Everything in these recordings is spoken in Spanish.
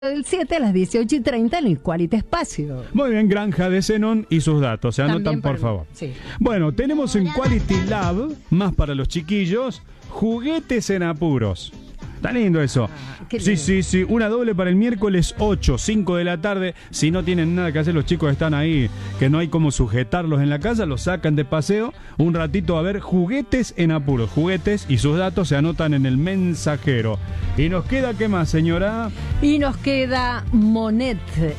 del 7 a las 18:30 en el Quality Espacio. Muy bien, Granja de Zenón y sus datos. Se anotan, También por favor. Sí. Bueno, tenemos en Quality Lab, más para los chiquillos, juguetes en apuros. Está lindo eso. Qué Sí, lindo. sí, sí. Una doble para el miércoles 8, 5 de la tarde. Si no tienen nada que hacer, los chicos están ahí, que no hay como sujetarlos en la casa, los sacan de paseo un ratito a ver juguetes en apuros. Juguetes y sus datos se anotan en el mensajero. ¿Y nos queda qué más, señora? Y nos queda Monet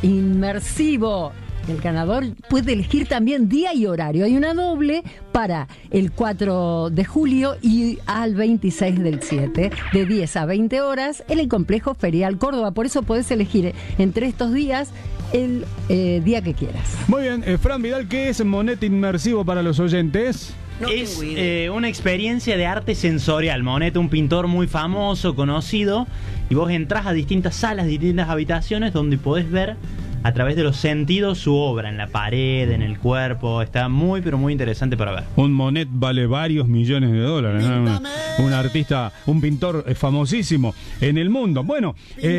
inmersivo. El ganador puede elegir también día y horario. Hay una doble para el 4 de julio y al 26 del 7, de 10 a 20 horas, en el Complejo Ferial Córdoba. Por eso podés elegir entre estos días el día que quieras. Muy bien, Fran Vidal, ¿qué es Monet inmersivo para los oyentes? Es una experiencia de arte sensorial. Monet, un pintor muy famoso, conocido, y vos entrás a distintas salas, distintas habitaciones donde podés ver a través de los sentidos su obra, en la pared, en el cuerpo. Está muy, pero muy interesante para ver. Un Monet vale varios millones de dólares, ¿no? Un artista, un pintor famosísimo en el mundo. Bueno,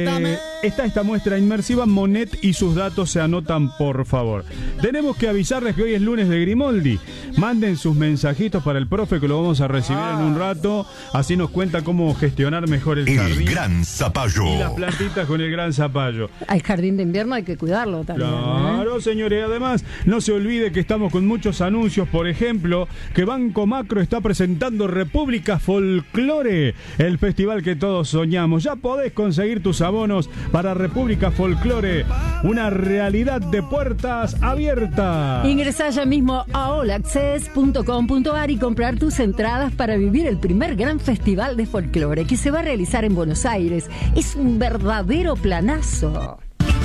está esta muestra inmersiva, Monet y sus datos se anotan, por favor. Tenemos que avisarles que hoy es lunes de Grimoldi. Manden sus mensajitos para el profe, que lo vamos a recibir en un rato. Así nos cuenta cómo gestionar mejor el jardín. El gran zapallo. Y las plantitas con el gran zapallo. Al jardín de invierno hay que cuidarlo también. Claro, señores. Además, no se olvide que estamos con muchos anuncios. Por ejemplo, que Banco Macro está presentando República Folklore, el festival que todos soñamos. Ya podés conseguir tus abonos para República Folklore, una realidad de puertas abiertas. Ingresá ya mismo a allaccess.com.ar y comprar tus entradas para vivir el primer gran festival de folclore que se va a realizar en Buenos Aires. Es un verdadero planazo.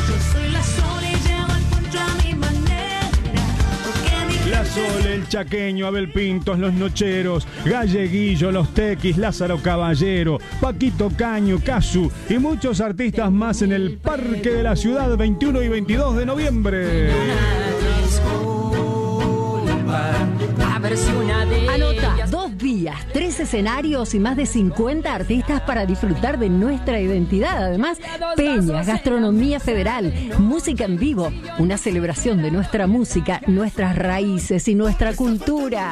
La Sole, el Chaqueño, Abel Pintos, Los Nocheros, Galleguillo, Los Tequis, Lázaro Caballero, Paquito Caño, Casu y muchos artistas más en el Parque de la Ciudad 21 y 22 de noviembre. Anota, 2 días, 3 escenarios y más de 50 artistas para disfrutar de nuestra identidad. Además, peñas, gastronomía federal, música en vivo, una celebración de nuestra música, nuestras raíces y nuestra cultura.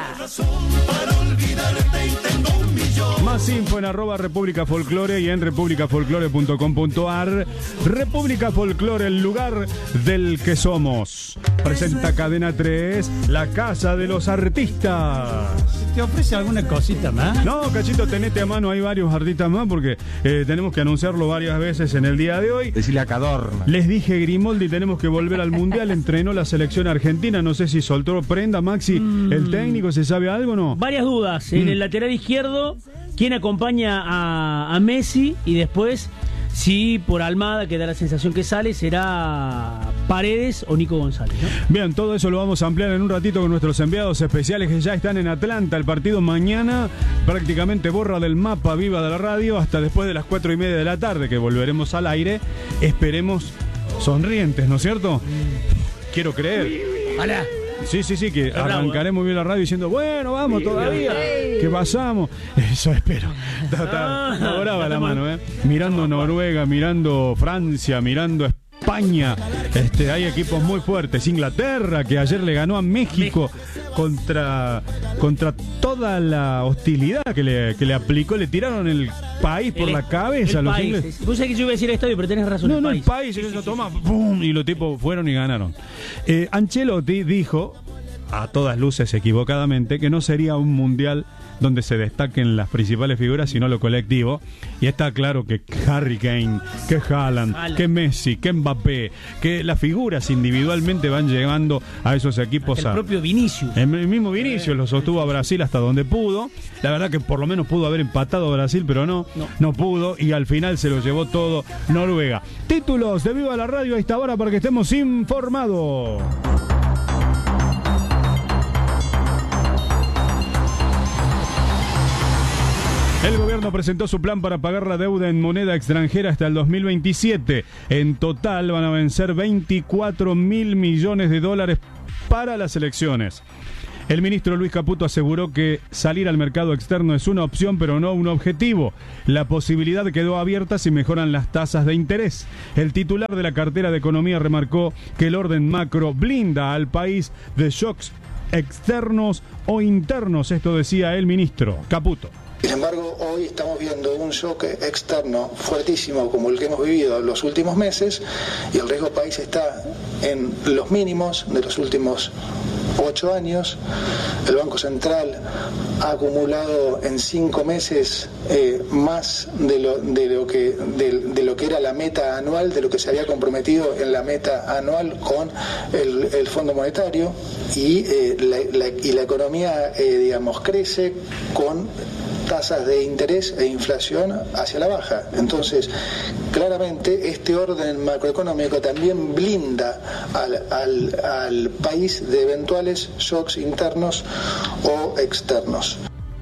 Más info en @República Folklore y en republicafolklore.com.ar. República Folklore, el lugar del que somos. Presenta Cadena 3, la casa de los artistas. ¿Te ofrece alguna cosita más? No, Cachito, tenete a mano, hay varios artistas más porque tenemos que anunciarlo varias veces en el día de hoy. Decirle a Cadorna. Les dije, Grimoldi, tenemos que volver al Mundial. Entrenó la selección argentina, no sé si soltó prenda, Maxi, el técnico, ¿se sabe algo o no? Varias dudas. En el lateral izquierdo, ¿quién acompaña a Messi? Y después, si por Almada, que da la sensación que sale, será Paredes o Nico González, ¿no? Bien, todo eso lo vamos a ampliar en un ratito con nuestros enviados especiales que ya están en Atlanta. El partido mañana prácticamente borra del mapa Viva de la Radio hasta después de las 4:30 de la tarde, que volveremos al aire. Esperemos sonrientes, ¿no es cierto? Quiero creer. ¡Hala! Sí, que bravo, arrancaremos bien la radio diciendo, bueno, vamos todavía, que pasamos. Eso espero. Está brava la mano, mirando Noruega, mirando Francia, mirando España. Hay equipos muy fuertes. Inglaterra, que ayer le ganó a México contra toda la hostilidad que le aplicó. Le tiraron el país por la cabeza a los país. ingleses. Vos sabés que yo iba a decir estadio, pero tenés razón. No, el país, eso toma, ¡pum! Y los tipos fueron y ganaron. Ancelotti dijo, a todas luces equivocadamente, que no sería un mundial donde se destaquen las principales figuras, sino lo colectivo. Y está claro que Harry Kane, que Haaland, que Messi, que Mbappé, que las figuras individualmente van llegando a esos equipos. El propio Vinicius. El mismo Vinicius lo sostuvo a Brasil hasta donde pudo. La verdad que por lo menos pudo haber empatado a Brasil, pero no pudo. Y al final se lo llevó todo Noruega. Títulos de Viva la Radio a esta hora para que estemos informados. El gobierno presentó su plan para pagar la deuda en moneda extranjera hasta el 2027. En total van a vencer 24.000 millones de dólares para las elecciones. El ministro Luis Caputo aseguró que salir al mercado externo es una opción, pero no un objetivo. La posibilidad quedó abierta si mejoran las tasas de interés. El titular de la cartera de Economía remarcó que el orden macro blinda al país de shocks externos o internos. Esto decía el ministro Caputo. Sin embargo, hoy estamos viendo un shock externo fuertísimo como el que hemos vivido en los últimos meses y el riesgo país está en los mínimos de los últimos 8 años. El Banco Central ha acumulado en 5 meses más de lo que era la meta anual, de lo que se había comprometido en la meta anual con el Fondo Monetario y la economía, crece con tasas de interés e inflación hacia la baja. Entonces, claramente este orden macroeconómico también blinda al país de eventuales shocks internos o externos.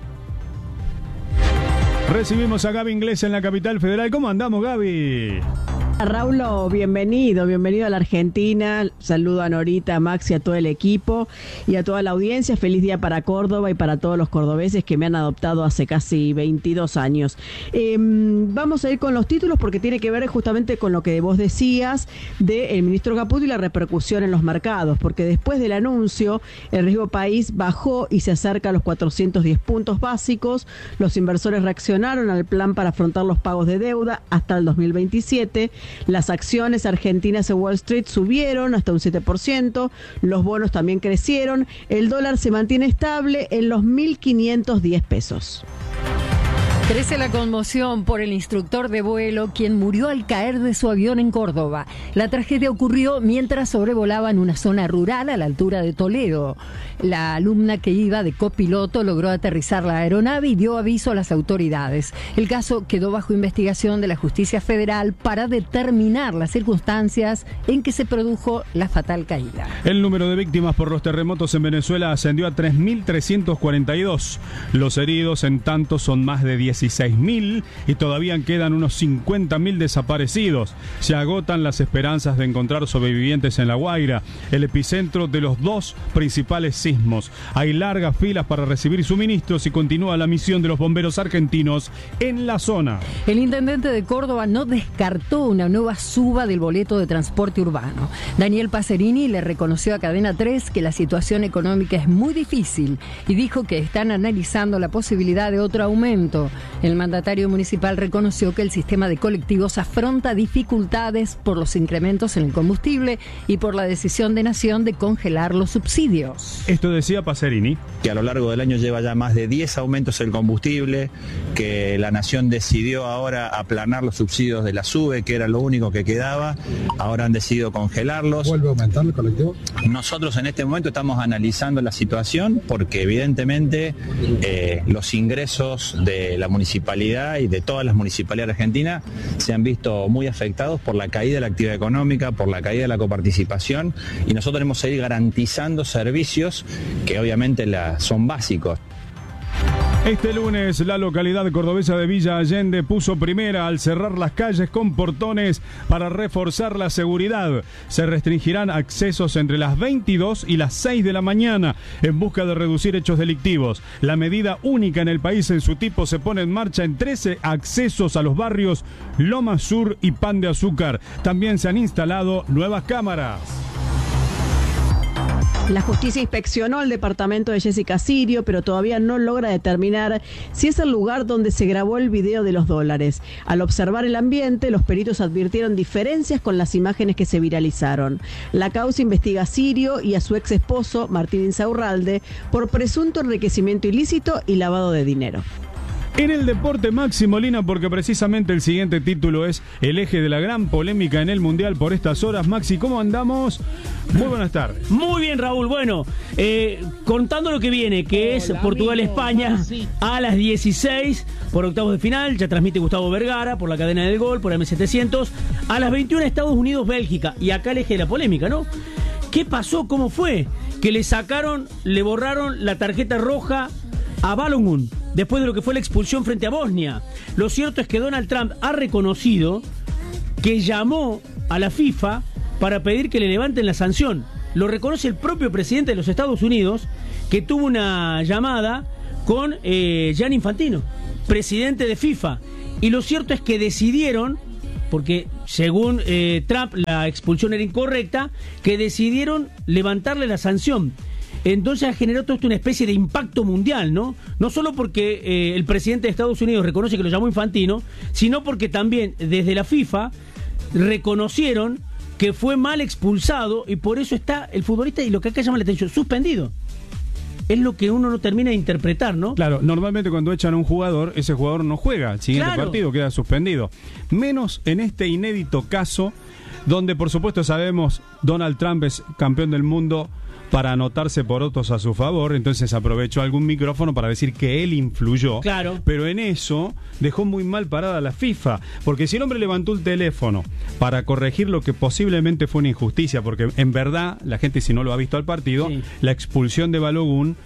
Recibimos a Gaby Inglés en la capital federal. ¿Cómo andamos, Gaby? Raulo, bienvenido a la Argentina. Saludo a Norita, a Max y a todo el equipo y a toda la audiencia. Feliz día para Córdoba y para todos los cordobeses que me han adoptado hace casi 22 años. Vamos a ir con los títulos porque tiene que ver justamente con lo que vos decías del ministro Caputo y la repercusión en los mercados, porque después del anuncio el riesgo país bajó y se acerca a los 410 puntos básicos. Los inversores reaccionaron al plan para afrontar los pagos de deuda hasta el 2027. Las acciones argentinas en Wall Street subieron hasta un 7%, los bonos también crecieron, el dólar se mantiene estable en los 1.510 pesos. Crece la conmoción por el instructor de vuelo, quien murió al caer de su avión en Córdoba. La tragedia ocurrió mientras sobrevolaba en una zona rural a la altura de Toledo. La alumna que iba de copiloto logró aterrizar la aeronave y dio aviso a las autoridades. El caso quedó bajo investigación de la Justicia Federal para determinar las circunstancias en que se produjo la fatal caída. El número de víctimas por los terremotos en Venezuela ascendió a 3.342. Los heridos, en tanto, son más de 16.000 y todavía quedan unos 50.000 desaparecidos. Se agotan las esperanzas de encontrar sobrevivientes en La Guaira, el epicentro de los 2 principales sismos. Hay largas filas para recibir suministros y continúa la misión de los bomberos argentinos en la zona. El intendente de Córdoba no descartó una nueva suba del boleto de transporte urbano. Daniel Pacerini le reconoció a Cadena 3 que la situación económica es muy difícil y dijo que están analizando la posibilidad de otro aumento. El mandatario municipal reconoció que el sistema de colectivos afronta dificultades por los incrementos en el combustible y por la decisión de Nación de congelar los subsidios. Esto decía Pacerini. Que a lo largo del año lleva ya más de 10 aumentos el combustible, que la Nación decidió ahora aplanar los subsidios de la SUBE, que era lo único que quedaba, ahora han decidido congelarlos. ¿Vuelve a aumentar el colectivo? Nosotros en este momento estamos analizando la situación porque evidentemente los ingresos de la municipalidad y de todas las municipalidades argentinas se han visto muy afectados por la caída de la actividad económica, por la caída de la coparticipación y nosotros tenemos que seguir garantizando servicios que obviamente son básicos. Este lunes, la localidad cordobesa de Villa Allende puso primera al cerrar las calles con portones para reforzar la seguridad. Se restringirán accesos entre las 22 y las 6 de la mañana en busca de reducir hechos delictivos. La medida única en el país en su tipo se pone en marcha en 13 accesos a los barrios Loma Sur y Pan de Azúcar. También se han instalado nuevas cámaras. La justicia inspeccionó el departamento de Jessica Sirio, pero todavía no logra determinar si es el lugar donde se grabó el video de los dólares. Al observar el ambiente, los peritos advirtieron diferencias con las imágenes que se viralizaron. La causa investiga a Sirio y a su ex esposo, Martín Insaurralde, por presunto enriquecimiento ilícito y lavado de dinero. En el deporte, Maxi Molina, porque precisamente el siguiente título es el eje de la gran polémica en el Mundial por estas horas. Maxi, ¿cómo andamos? Muy buenas tardes. Muy bien, Raúl. Bueno, contando lo que viene, que es Portugal-España a las 16 por octavos de final. Ya transmite Gustavo Vergara por la cadena del Gol, por M700. A las 21 Estados Unidos-Bélgica. Y acá el eje de la polémica, ¿no? ¿Qué pasó? ¿Cómo fue? Que le borraron la tarjeta roja a Balogun después de lo que fue la expulsión frente a Bosnia. Lo cierto es que Donald Trump ha reconocido que llamó a la FIFA para pedir que le levanten la sanción. lo reconoce el propio presidente de los Estados Unidos, que tuvo una llamada con Gianni Infantino, presidente de FIFA. Y lo cierto es que decidieron, porque según Trump la expulsión era incorrecta, que decidieron levantarle la sanción. Entonces ha generado todo esto una especie de impacto mundial, ¿no? No solo porque el presidente de Estados Unidos reconoce que lo llamó Infantino, sino porque también desde la FIFA reconocieron que fue mal expulsado y por eso está el futbolista, y lo que acá llama la atención, suspendido. Es lo que uno no termina de interpretar, ¿no? Claro, normalmente cuando echan a un jugador, ese jugador no juega. El siguiente partido queda suspendido. Menos en este inédito caso, donde por supuesto sabemos Donald Trump es campeón del mundo para anotarse por otros a su favor, entonces aprovechó algún micrófono para decir que él influyó. Claro. Pero en eso dejó muy mal parada la FIFA, porque si el hombre levantó el teléfono para corregir lo que posiblemente fue una injusticia, porque en verdad, la gente si no lo ha visto al partido, la expulsión de Balogun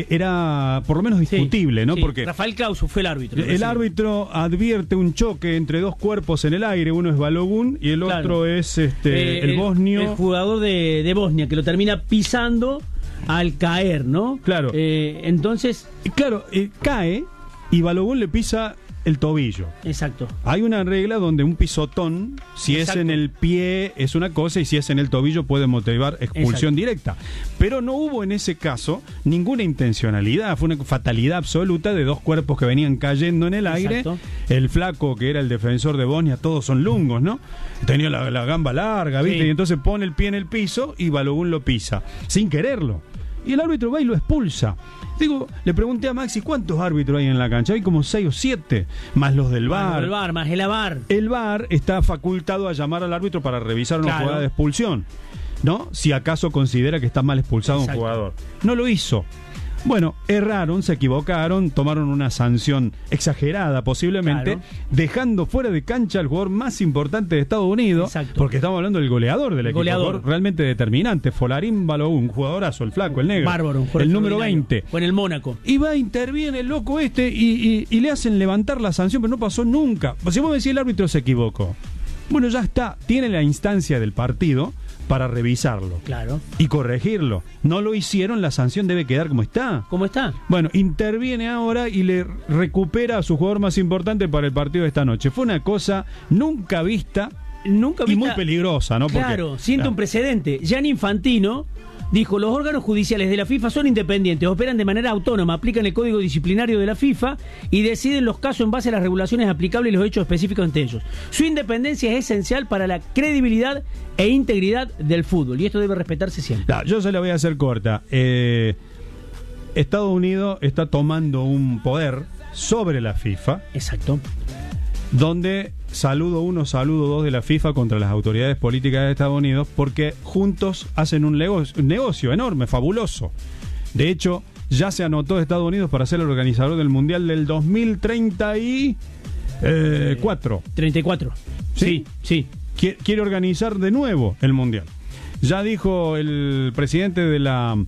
era por lo menos discutible, ¿no? Sí. Porque Rafael Clauso fue el árbitro. El árbitro advierte un choque entre dos cuerpos en el aire, uno es Balogun y el otro es el bosnio. El jugador de Bosnia, que lo termina pisando al caer, ¿no? Claro. Entonces... Claro, cae y Balogun le pisa el tobillo. Exacto. Hay una regla donde un pisotón, si es en el pie, es una cosa, y si es en el tobillo puede motivar expulsión directa. Pero no hubo en ese caso ninguna intencionalidad, fue una fatalidad absoluta de dos cuerpos que venían cayendo en el aire. El flaco, que era el defensor de Bosnia, todos son lungos, ¿no? Tenía la gamba larga, ¿viste? Y entonces pone el pie en el piso y Balogun lo pisa, sin quererlo. Y el árbitro va y lo expulsa. Digo, le pregunté a Maxi, ¿cuántos árbitros hay en la cancha? Hay como 6 o 7, más los del VAR. Más el AVAR. El VAR está facultado a llamar al árbitro para revisar una jugada de expulsión, ¿no? Si acaso considera que está mal expulsado un jugador. No lo hizo. Bueno, erraron, se equivocaron, tomaron una sanción exagerada posiblemente, dejando fuera de cancha al jugador más importante de Estados Unidos, porque estamos hablando del goleador del equipo, jugador realmente determinante, Folarin Balogun, un jugadorazo, el flaco, el negro, bárbaro, el número 20. Fue en el Mónaco. Y va, interviene el loco y le hacen levantar la sanción, pero no pasó nunca. Si vos me decís el árbitro se equivocó, bueno, ya está, tiene la instancia del partido para revisarlo y corregirlo. No lo hicieron, la sanción debe quedar como está. ¿Cómo está? Bueno, interviene ahora y le recupera a su jugador más importante para el partido de esta noche. Fue una cosa nunca vista y muy peligrosa, ¿no? Claro, siente un precedente. Gianni Infantino dijo: los órganos judiciales de la FIFA son independientes, operan de manera autónoma, aplican el código disciplinario de la FIFA y deciden los casos en base a las regulaciones aplicables y los hechos específicos entre ellos. Su independencia es esencial para la credibilidad e integridad del fútbol, y esto debe respetarse siempre. No, yo se la voy a hacer corta. Estados Unidos está tomando un poder sobre la FIFA. Exacto. Donde saludo 1, saludo 2 de la FIFA contra las autoridades políticas de Estados Unidos, porque juntos hacen un negocio enorme, fabuloso. De hecho, ya se anotó Estados Unidos para ser el organizador del Mundial del 2034. 34. Sí. Quiere organizar de nuevo el Mundial. Ya dijo el presidente del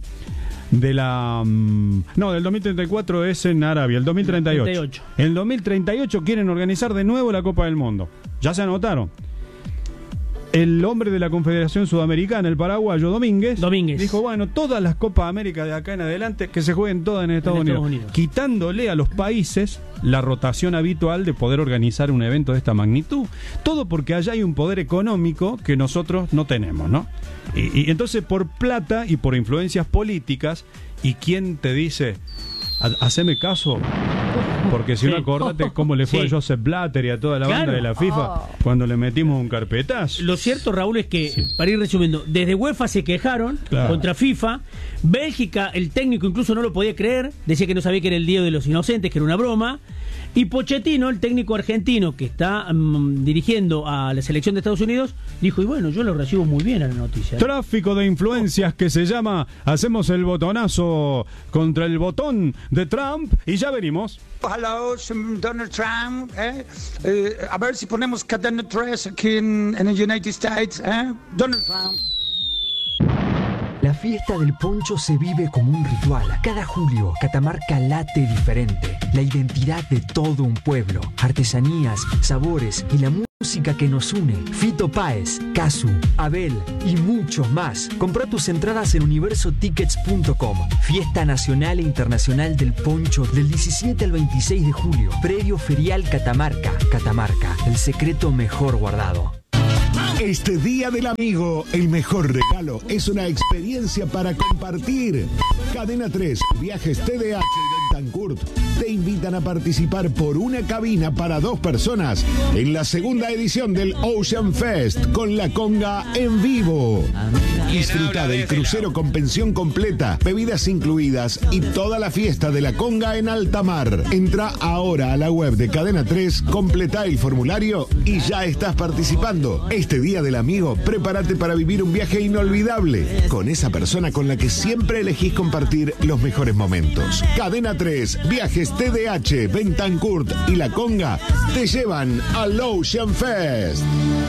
2034 es en Arabia, el 2038. En el 2038 quieren organizar de nuevo la Copa del Mundo. Ya se anotaron. El hombre de la Confederación Sudamericana, el paraguayo Domínguez, dijo, bueno, todas las Copas América de acá en adelante que se jueguen todas en Estados Unidos, quitándole a los países la rotación habitual de poder organizar un evento de esta magnitud. Todo porque allá hay un poder económico que nosotros no tenemos, ¿no? Y entonces por plata y por influencias políticas, ¿y quién te dice, haceme caso? Porque si no, acordate cómo le fue a Joseph Blatter y a toda la banda de la FIFA cuando le metimos un carpetazo. Lo cierto, Raúl, es que, para ir resumiendo, desde UEFA se quejaron contra FIFA. Bélgica, el técnico incluso no lo podía creer, decía que no sabía que era el Día de los Inocentes, que era una broma. Y Pochettino, el técnico argentino que está dirigiendo a la selección de Estados Unidos, dijo, y bueno, yo lo recibo muy bien a la noticia. Tráfico de influencias que se llama hacemos el botonazo contra el botón de Trump y ya venimos. Hello, Donald Trump. A ver si ponemos cadena 3 aquí en los United States. Donald Trump. La fiesta del poncho se vive como un ritual. Cada julio, Catamarca late diferente. La identidad de todo un pueblo, artesanías, sabores y la música música que nos une. Fito Páez, Casu, Abel y muchos más. Comprá tus entradas en universotickets.com. Fiesta Nacional e Internacional del Poncho del 17 al 26 de julio. Predio Ferial Catamarca. Catamarca, el secreto mejor guardado. Este Día del Amigo, el mejor regalo es una experiencia para compartir. Cadena 3, Viajes TDH y Bentancurt te invitan a participar por una cabina para 2 personas en la segunda edición del Ocean Fest con La Conga en vivo. Disfruta del crucero con pensión completa, bebidas incluidas y toda la fiesta de La Conga en alta mar. Entra ahora a la web de Cadena 3, completa el formulario y ya estás participando. Este Día del Amigo, prepárate para vivir un viaje inolvidable con esa persona con la que siempre elegís compartir los mejores momentos. Cadena 3, Viajes TDH, Bentancurt y La Conga te llevan al Ocean Fest.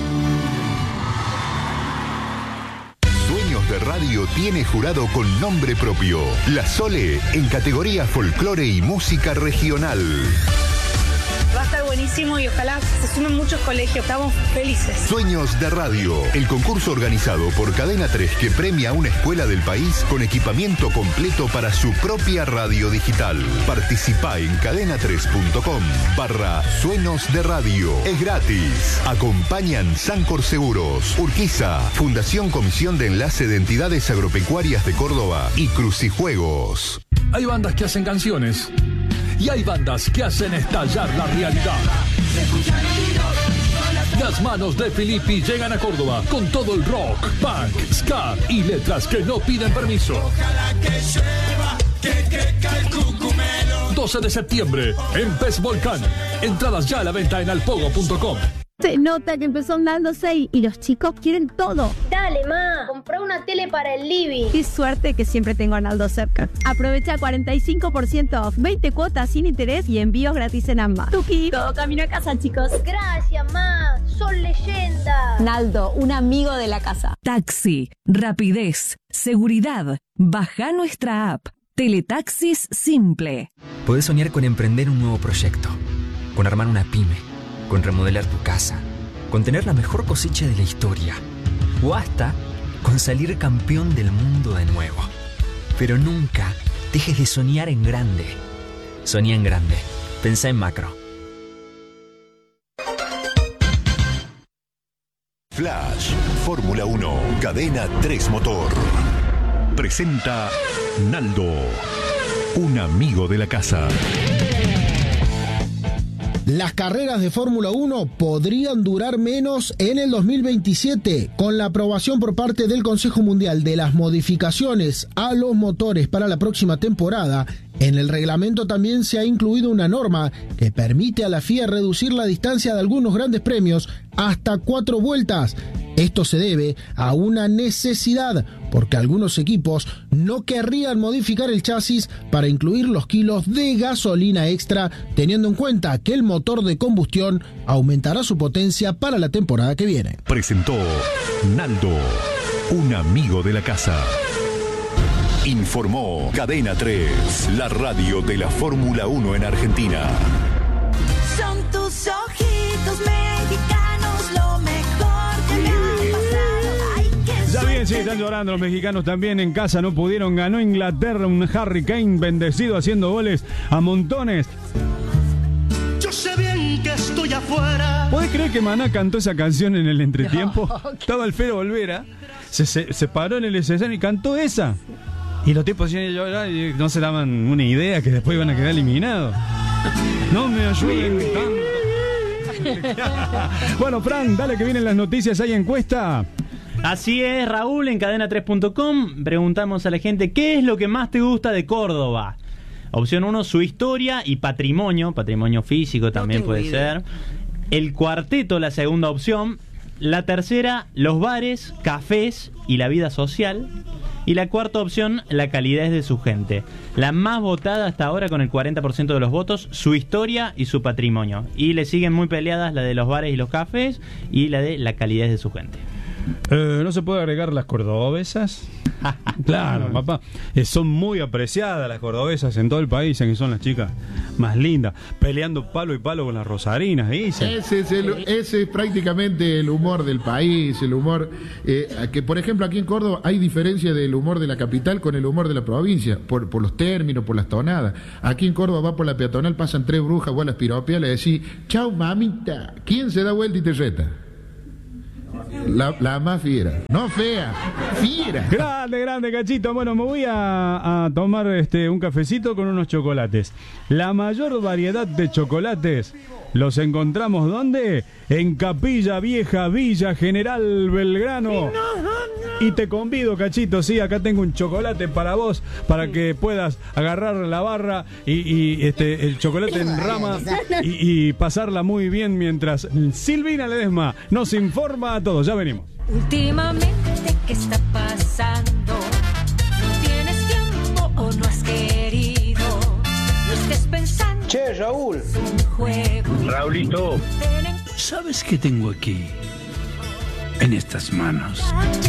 Sueños de Radio tiene jurado con nombre propio. La Sole en categoría folclore y música regional. Va a estar buenísimo y ojalá se sumen muchos colegios. Estamos felices. Sueños de Radio, el concurso organizado por Cadena 3 que premia a una escuela del país con equipamiento completo para su propia radio digital. Participa en cadena3.com/Sueños de Radio. Es gratis. Acompañan Sancor Seguros, Urquiza, Fundación Comisión de Enlace de Entidades Agropecuarias de Córdoba y Crucijuegos. Hay bandas que hacen canciones y hay bandas que hacen estallar la realidad. Las manos de Filippi llegan a Córdoba con todo el rock, punk, ska y letras que no piden permiso. 12 de septiembre en Pez Volcán. Entradas ya a la venta en alpogo.com. Se nota que empezó andando 6 y los chicos quieren todo. Dale, ma, comprá una tele para el living. Qué suerte que siempre tengo a Naldo cerca. Aprovecha 45% off, 20 cuotas sin interés y envíos gratis en ambas. Tuki, todo camino a casa, chicos. Gracias, ma, son leyendas. Naldo, un amigo de la casa. Taxi, rapidez, seguridad. Baja nuestra app. Teletaxis Simple. Podés soñar con emprender un nuevo proyecto, con armar una pyme, con remodelar tu casa, con tener la mejor cosecha de la historia, o hasta con salir campeón del mundo de nuevo. Pero nunca dejes de soñar en grande. Soñá en grande. Pensá en macro. Flash, Fórmula 1, Cadena 3 Motor. Presenta Naldo, un amigo de la casa. Las carreras de Fórmula 1 podrían durar menos en el 2027. Con la aprobación por parte del Consejo Mundial de las modificaciones a los motores para la próxima temporada, en el reglamento también se ha incluido una norma que permite a la FIA reducir la distancia de algunos grandes premios hasta 4 vueltas. Esto se debe a una necesidad, porque algunos equipos no querrían modificar el chasis para incluir los kilos de gasolina extra, teniendo en cuenta que el motor de combustión aumentará su potencia para la temporada que viene. Presentó Naldo, un amigo de la casa. Informó Cadena 3, la radio de la Fórmula 1 en Argentina. Son tus ojitos mexicanos lo mejor que me ha pasado. Ay, qué Ya bien, sí, están llorando los mexicanos también en casa, no pudieron, ganó Inglaterra, un Harry Kane bendecido haciendo goles a montones. Yo sé bien que estoy afuera. ¿Podés creer que Maná cantó esa canción en el entretiempo? No, Estaba Alfredo Olvera, se paró en el escenario y cantó esa. Y los tipos hacían llorar y no se daban una idea que después iban a quedar eliminados. No me ayuden tanto. Bueno, Fran, dale que vienen las noticias, hay encuesta. Así es, Raúl, en cadena3.com preguntamos a la gente ¿qué es lo que más te gusta de Córdoba? Opción 1, su historia y patrimonio físico también puede ser. El cuarteto, la segunda opción. La tercera, los bares, cafés y la vida social. Y la cuarta opción, la calidez de su gente. La más votada hasta ahora con el 40% de los votos, su historia y su patrimonio. Y le siguen muy peleadas la de los bares y los cafés y la de la calidez de su gente. ¿No se puede agregar las cordobesas? Claro, papá. Son muy apreciadas las cordobesas en todo el país, en que son las chicas más lindas, peleando palo y palo con las rosarinas, dice. Ese es prácticamente el humor del país, el humor que, por ejemplo, aquí en Córdoba hay diferencia del humor de la capital con el humor de la provincia, por los términos, por las tonadas. Aquí en Córdoba va por la peatonal, pasan 3 brujas, vos a las piropias le decís, chau mamita, ¿quién se da vuelta y te reta? La más fiera, no fea, fiera. Grande, Cachito. Bueno, me voy a tomar un cafecito con unos chocolates. La mayor variedad de chocolates los encontramos ¿dónde? En Capilla Vieja, Villa General Belgrano. Y te convido, Cachito, sí, acá tengo un chocolate para vos, para que puedas agarrar la barra y el chocolate en rama y pasarla muy bien mientras Silvina Ledesma nos informa a todos. Ya venimos. Últimamente, ¿qué está pasando? ¿No tienes tiempo o no has querido? No estés pensando. Che, Raúl. Es un juego. Raulito. ¿Sabes qué tengo aquí? En estas manos.